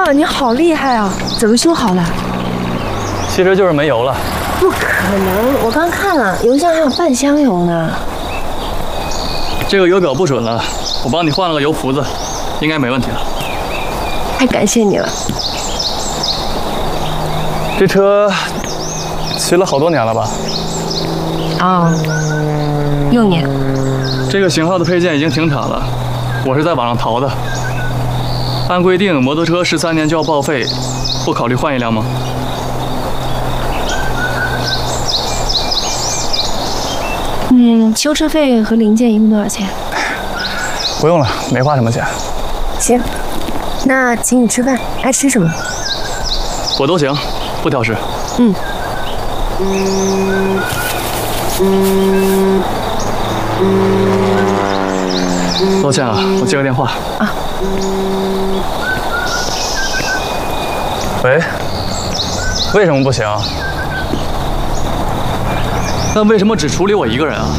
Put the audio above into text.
哇，你好厉害啊！怎么修好了？ 其实就是没油了。 不可能，我刚看了，油箱还有半箱油呢。 这个油表不准了，我帮你换了个油浮子，应该没问题了。 太感谢你了。 这车骑了好多年了吧哦，6年。 这个型号的配件已经停产了，我是在网上淘的。按规定，摩托车13年就要报废，不考虑换一辆吗？ 修车费和零件一共多少钱？ 不用了，没花什么钱。 行，那请你吃饭，爱吃什么？ 我都行，不挑食。抱歉啊，我接个电话。 啊。 喂，为什么不行？那为什么只处理我一个人啊？